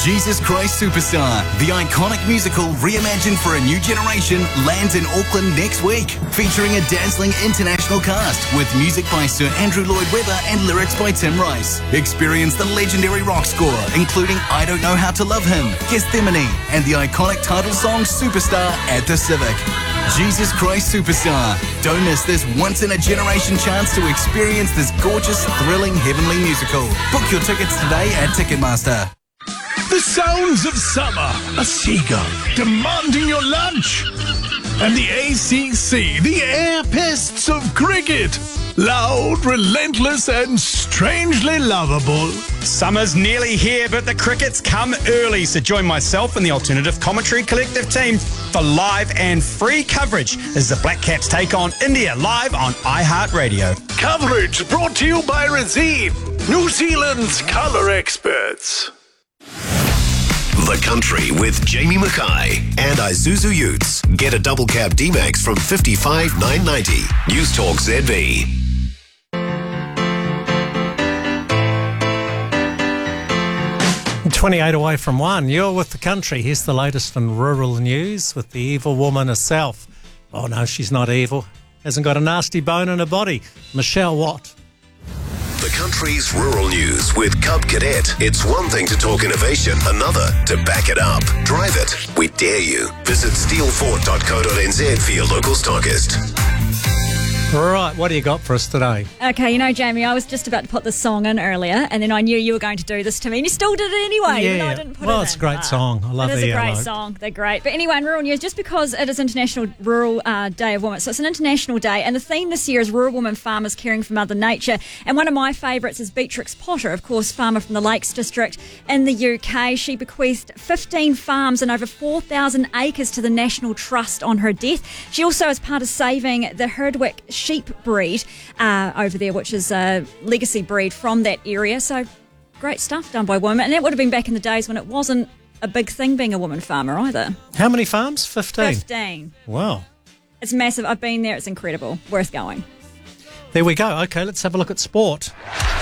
Jesus Christ Superstar, the iconic musical reimagined for a new generation, lands in Auckland next week, featuring a dazzling international cast with music by Sir Andrew Lloyd Webber and lyrics by Tim Rice. Experience the legendary rock score, including I Don't Know How to Love Him, Gethsemane, and the iconic title song Superstar at the Civic. Jesus Christ Superstar. Don't miss this once-in-a-generation chance to experience this gorgeous, thrilling, heavenly musical. Book your tickets today at Ticketmaster. The sounds of summer, a seagull demanding your lunch, and the ACC, the air pests of cricket. Loud, relentless, and strangely lovable. Summer's nearly here, but the cricket's come early. So join myself and the Alternative Commentary Collective team for live and free coverage as the Black Caps take on India live on iHeartRadio. Coverage brought to you by Resene, New Zealand's colour experts. The Country with Jamie Mackay and Isuzu Utes. Get a double cab D-Max from $55,990. News Talk ZB. 28 away from 1. You're with The Country. Here's the latest in rural news with the evil woman herself. Oh no, she's not evil. Hasn't got a nasty bone in her body. Michelle Watt. The Country's rural news with Cub Cadet. It's one thing to talk innovation, another to back it up. Drive it. We dare you. Visit steelfort.co.nz for your local stockist. Right, what do you got for us today? Okay, Jamie, I was just about to put this song in earlier, and then I knew you were going to do this to me, and you still did it anyway, even though I didn't put it in. Well, it's a great song. I love it. It is a great song. They're great. But anyway, in rural news, just because it is International Rural Day of Women, so it's an international day, and the theme this year is Rural Women Farmers Caring for Mother Nature, and one of my favourites is Beatrix Potter, of course, farmer from the Lakes District in the UK. She bequeathed 15 farms and over 4,000 acres to the National Trust on her death. She also is part of saving the Herdwick sheep breed over there, which is a legacy breed from that area. So great stuff done by women. And that would have been back in the days when it wasn't a big thing being a woman farmer either. How many farms? 15? 15. Wow. It's massive. I've been there. It's incredible. Worth going. There we go. Okay, let's have a look at sport.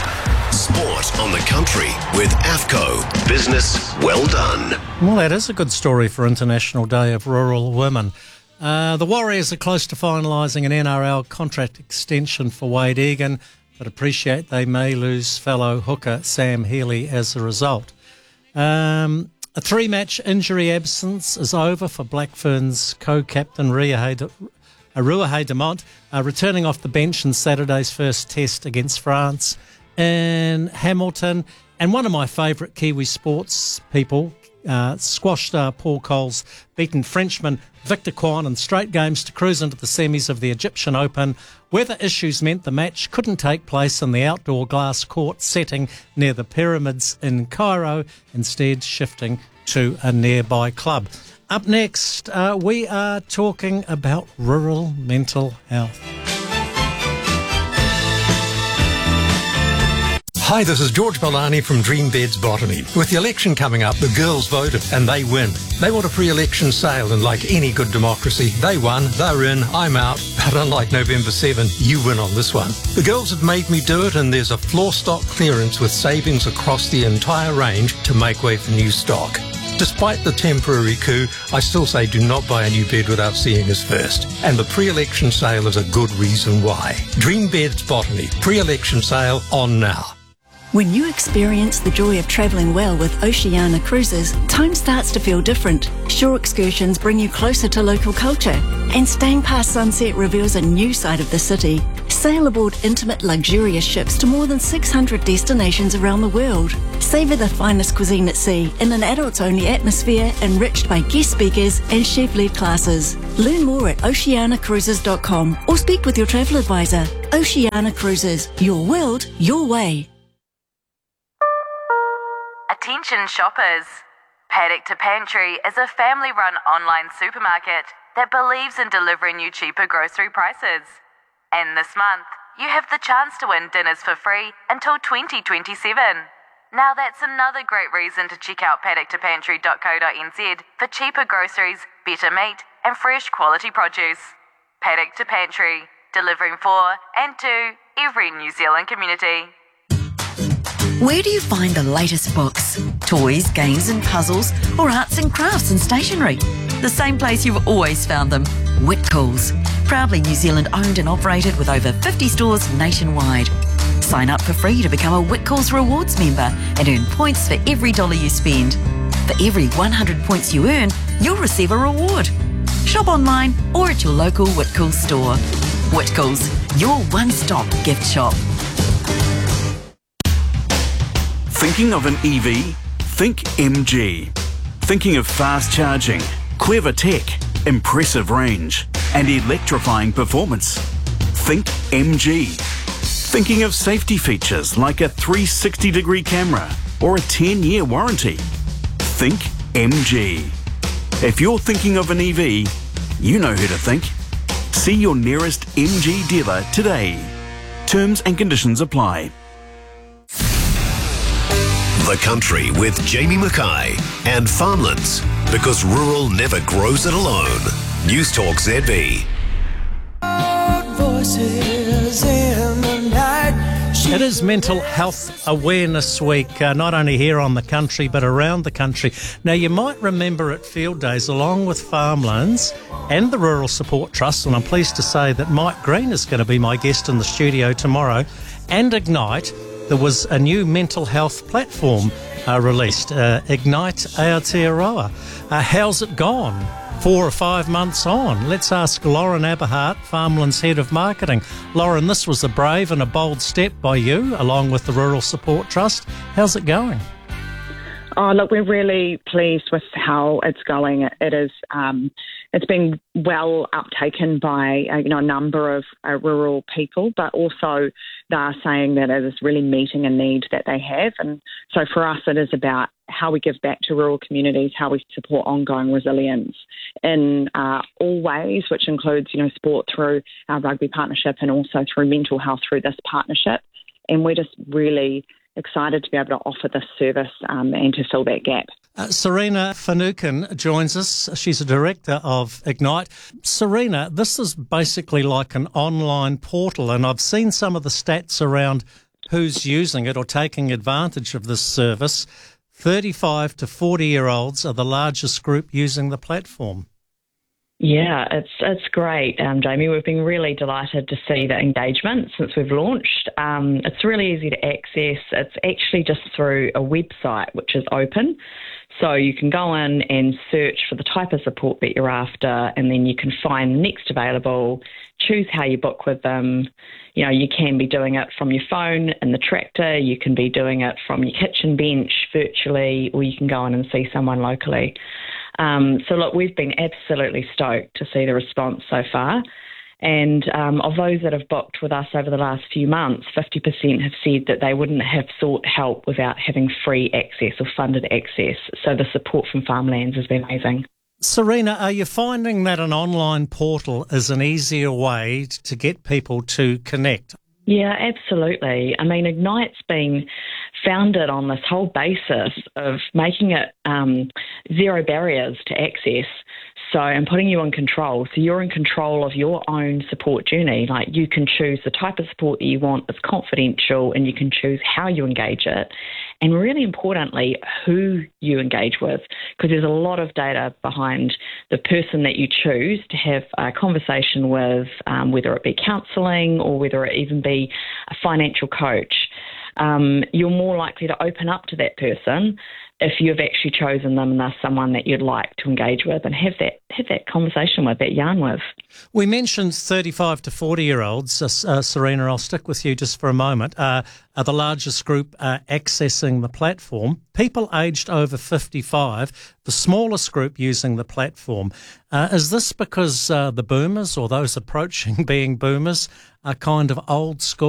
Sport on The Country with AFCO. Business well done. Well, that is a good story for International Day of Rural Women. The Warriors are close to finalising an NRL contract extension for Wade Egan, but appreciate they may lose fellow hooker Sam Healy as a result. A 3-match injury absence is over for Black Ferns co-captain Ruahei Demont, returning off the bench in Saturday's first test against France in Hamilton. And one of my favourite Kiwi sports people, squash star Paul Coles, beaten Frenchman Victor Kwan in straight games to cruise into the semis of the Egyptian Open. Weather issues meant the match couldn't take place in the outdoor glass court setting near the pyramids in Cairo, instead shifting to a nearby club. Up next, we are talking about rural mental health. Hi, this is George Balani from Dream Beds Botany. With the election coming up, the girls voted and they win. They want a pre-election sale, and like any good democracy, they won, they're in, I'm out. But unlike November 7, you win on this one. The girls have made me do it, and there's a floor stock clearance with savings across the entire range to make way for new stock. Despite the temporary coup, I still say do not buy a new bed without seeing us first. And the pre-election sale is a good reason why. Dream Beds Botany, pre-election sale on now. When you experience the joy of travelling well with Oceania Cruises, time starts to feel different. Shore excursions bring you closer to local culture, and staying past sunset reveals a new side of the city. Sail aboard intimate, luxurious ships to more than 600 destinations around the world. Savour the finest cuisine at sea in an adults-only atmosphere enriched by guest speakers and chef-led classes. Learn more at oceanacruises.com or speak with your travel advisor. Oceania Cruises, your world, your way. Attention shoppers. Paddock to Pantry is a family-run online supermarket that believes in delivering you cheaper grocery prices. And this month, you have the chance to win dinners for free until 2027. Now that's another great reason to check out paddock2pantry.co.nz for cheaper groceries, better meat and fresh quality produce. Paddock to Pantry, delivering for and to every New Zealand community. Where do you find the latest books, Toys, games and puzzles, or arts and crafts and stationery. The same place you've always found them, Whitcoulls. Proudly New Zealand owned and operated with over 50 stores nationwide. Sign up for free to become a Whitcoulls Rewards member and earn points for every dollar you spend. For every 100 points you earn, you'll receive a reward. Shop online or at your local Whitcoulls store. Whitcoulls, your one-stop gift shop. Thinking of an EV? Think MG. Thinking of fast charging, clever tech, impressive range, and electrifying performance? Think MG. Thinking of safety features like a 360-degree camera or a 10-year warranty? Think MG. If you're thinking of an EV, you know who to think. See your nearest MG dealer today. Terms and conditions apply. The Country with Jamie Mackay and Farmlands, because rural never grows it alone. News Talk ZB. It is Mental Health Awareness Week, not only here on the country but around the country. Now, you might remember at Field Days, along with Farmlands and the Rural Support Trust, and I'm pleased to say that Mike Green is going to be my guest in the studio tomorrow, and Ignite, there was a new mental health platform released, Ignite Aotearoa. How's it gone? 4 or 5 months on. Let's ask Lauren Aberhart, Farmlands Head of Marketing. Lauren, this was a brave and a bold step by you, along with the Rural Support Trust. How's it going? Oh, look, we're really pleased with how it's going. It is, it's been well uptaken by a number of rural people, but also they are saying that it is really meeting a need that they have. And so for us, it is about how we give back to rural communities, how we support ongoing resilience in all ways, which includes, sport through our rugby partnership and also through mental health through this partnership. And we're just really excited to be able to offer this service and to fill that gap. Serena Finucane joins us. She's a director of Ignite. Serena, this is basically like an online portal, and I've seen some of the stats around who's using it or taking advantage of this service. 35 to 40-year-olds are the largest group using the platform. Yeah, it's great, Jamie. We've been really delighted to see the engagement since we've launched. It's really easy to access. It's actually just through a website which is open. So you can go in and search for the type of support that you're after, and then you can find the next available, choose how you book with them. You can be doing it from your phone in the tractor, you can be doing it from your kitchen bench virtually, or you can go in and see someone locally. So look, we've been absolutely stoked to see the response so far. And of those that have booked with us over the last few months, 50% have said that they wouldn't have sought help without having free access or funded access. So the support from Farmlands has been amazing. Serena, are you finding that an online portal is an easier way to get people to connect? Yeah, absolutely. I mean, Ignite's been founded on this whole basis of making it zero barriers to access. So, and putting you in control. So you're in control of your own support journey. Like, you can choose the type of support that you want. It's confidential, and you can choose how you engage it. And really importantly, who you engage with, because there's a lot of data behind the person that you choose to have a conversation with, whether it be counselling or whether it even be a financial coach. You're more likely to open up to that person if you've actually chosen them and they're someone that you'd like to engage with and have that conversation with, that yarn with. We mentioned 35 to 40-year-olds. Serena, I'll stick with you just for a moment. Are the largest group accessing the platform. People aged over 55, the smallest group using the platform. Is this because the boomers or those approaching being boomers are kind of old school?